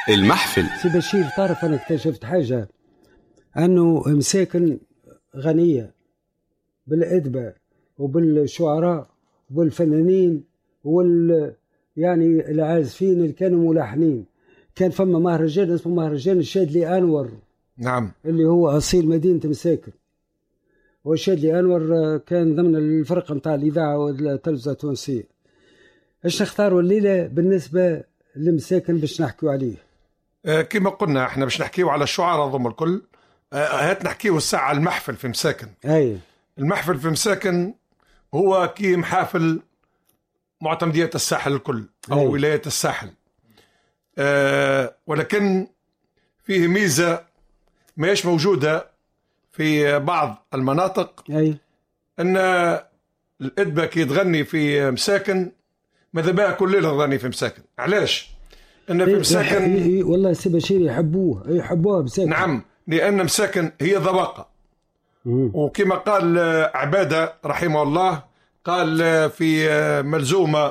المحفل. سي بشير، تعرف أنا اكتشفت حاجة، أنه مساكن غنية بالأدباء وبالشعراء والفنانين يعني العازفين اللي كانوا ملحنين. كان فما مهرجان اسمه مهرجان الشادلي أنور. نعم. اللي هو أصيل مدينة مساكن. والشادلي أنور كان ضمن الفرقة متاع الإذاعة والتلفزة التونسية. ايش نختاروا الليلة بالنسبة لمساكن باش نحكيو عليه؟ كما قلنا احنا باش نحكيو على الشعراء ضم الكل. هات نحكيو الساعة المحفل في مساكن. أي. المحفل في مساكن هو كي محافل معتمدية الساحل الكل أو أي. ولاية الساحل. ولكن فيه ميزة ما هيش موجودة في بعض المناطق. أي. أن الأدبة كي تغني في مساكن ماذا بها كل ليلة تغني في مساكن. علاش؟ أن في مساكن والله سي بشير يحبوها مساكن. نعم، لأن مساكن هي ذواقة. وكما قال عبادة رحمه الله، قال في ملزومة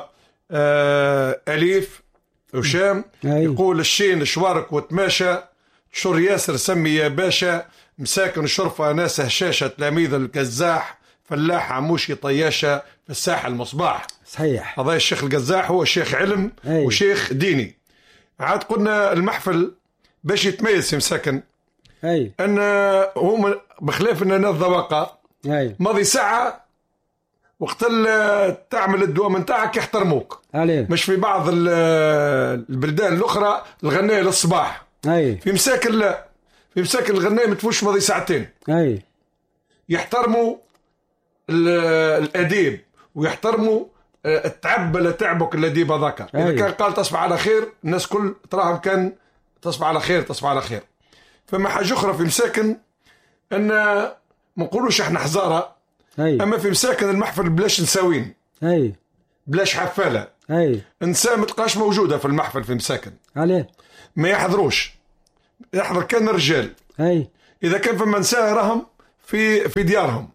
أليف وشام، يقول الشين شوارك وتماشى، شر ياسر سمي يا باشا، مساكن شرفة ناس هشاشة، تلاميذ القزاح، فلاح عموشي طياشة، في الساحل مصباح. صحيح. هذا الشيخ القزاح هو شيخ علم وشيخ ديني. عاد قلنا المحفل باش يتميز في مساكن أن هم بخلاف أن الذواقة ماضي ساعة وقت تعمل الدوام نتاعك يحترموك عليه. مش في بعض البلدان الأخرى الغناية للصباح. في مساكن لا، في مساكن الغناية متفوش ماضي ساعتين. يحترموا الأديب ويحترموا التعب لا تعبك الأديب هذاك. إذا كان قال تصبح على خير الناس كل تراهم كان تصبح على خير تصبح على خير. فما حاجة أخرى في مساكن أن ما نقولوش احنا حزارة، أما في مساكن المحفل بلاش نساوين، بلاش حفالة، نساء متلقاش موجودة في المحفل في مساكن. عليه ما يحضروش، يحضر كان الرجال. إذا كان فما نساء راهم في ديارهم.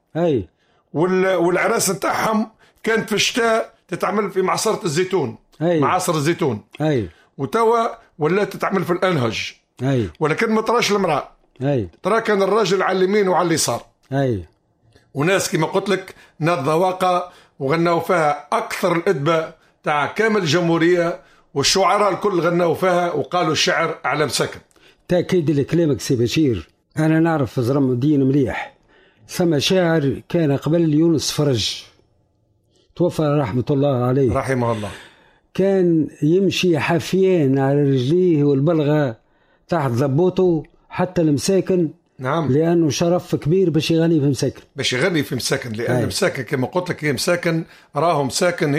والعراس نتاعهم كانت في الشتاء تتعمل في معصرة الزيتون، معاصر الزيتون. وتوا ولا تتعمل في الأنهج. ولكن ما تراش المرأة، ترى كان الراجل على اليمين وعلى اليسار. وناس كما قلت لك ناس ذواقة وغنوا فيها أكثر الأدباء تاع كامل الجمهورية، والشعراء الكل غنوا فيها وقالوا الشعر على مساكن. تأكيد لكلامك سي بشير. أنا نعرف زرم الدين مليح، ثم شاعر كان قبل يونس فرج توفى رحمة الله عليه رحمه الله، كان يمشي حافيان على رجليه والبلغة تحت ضبوطه حتى المساكن. نعم. لأنه شرف كبير باش يغني في مساكن، باش يغني في مساكن، لأن مساكن كما قلت لك هي مساكن، راهم مساكن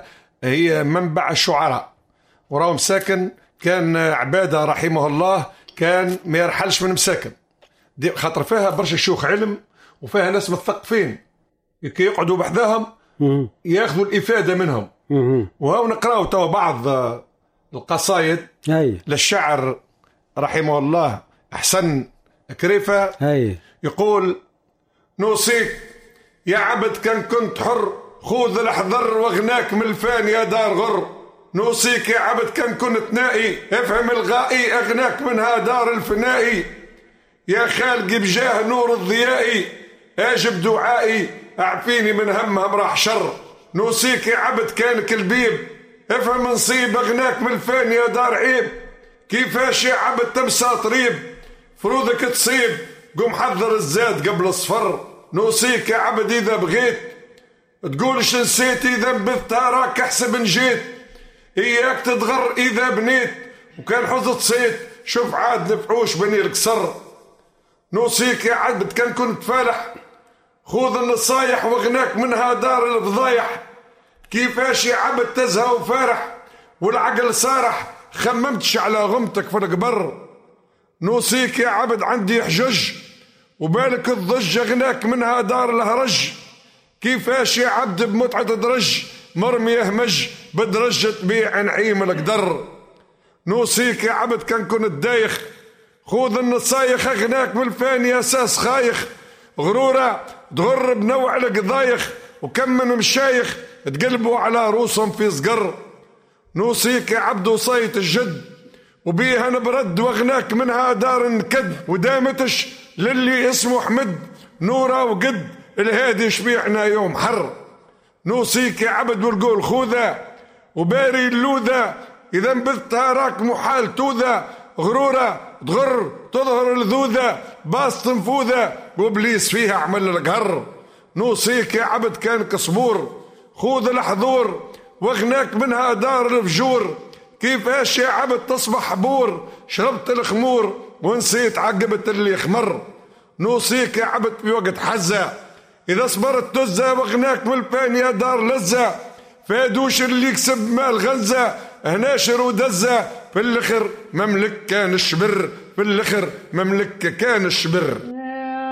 هي منبع الشعراء. وراهم مساكن كان عبادة رحمه الله كان ما يرحلش من مساكن، خاطر فيها برشا شيوخ علم وفيها ناس مثقفين كي يقعدوا بحذاهم ياخذوا الإفادة منهم. وهو نقراو توا بعض القصايد للشاعر رحمه الله أحسن كريفة. يقول: نوصيك يا عبد كان كنت حر، خذ الحذر واغناك من الفان يا دار غر. نوصيك يا عبد كان كنت نائي، افهم الغائي اغناك منها دار الفنائي. يا خالقي بجاه نور الضيائي، اجب دعائي اعفيني من همهم راح شر. نوصيك يا عبد كان كلبيب، افهم نصيب اغناك من الفان يا دار عيب. كيفاش يا عبد تمسى طريب، فروضك تصيب قم حذر الزاد قبل الصفر. نوصيك يا عبد اذا بغيت تقولش نسيت، اذا نبذتها راك احسب نجيت. اياك تتغر اذا بنيت، وكان حزت صيت شوف عاد نفعوش بني الكسر. نوصيك يا عبد كان كنت فالح، خذ النصايح واغناك منها دار الفضايح. كيفاش يا عبد تزهى وفارح والعقل سارح، خممتش على غمتك في القبر. نوصيك يا عبد عندي حجج وبالك الضج، اغناك منها دار الهرج. كيفاش يا عبد بمتعة درج مرمي يهمج، بدرجة بيع نعيم القدر. نوصيك يا عبد كان كنت دايخ، خذ النصايخ اغناك من الفاني اساس خايخ. غرورة تغر بنوع القضايخ، وكم من مشايخ تقلبوا على روسهم في صقر. نوصيك يا عبد وصيت الجد وبيها نبرد واغناك منها دار نكد، ودامتش للي اسمه حمد نورة وقد الهادي شبيحنا يوم حر. نوصيك يا عبد والقول خوذة وباري اللوذة، إذا انبذتها راك محال توذة، غرورة تغر تظهر الذوذة، باس تنفوذة وابليس فيها عمل القهر. نوصيك يا عبد كانك صبور خوذ الحضور واغناك منها دار الفجور، كيفاش يا عبد تصبح بور شربت الخمور ونسيت عقبت اللي خمر. نوصيك يا عبد في وقت حزة إذا صبرت تزة واغناك من الفانية دار لزة، فادوش اللي يكسب مال غزة هناشر ودزة، في الاخر مملك كان الشبر، في الاخر مملك كان الشبر.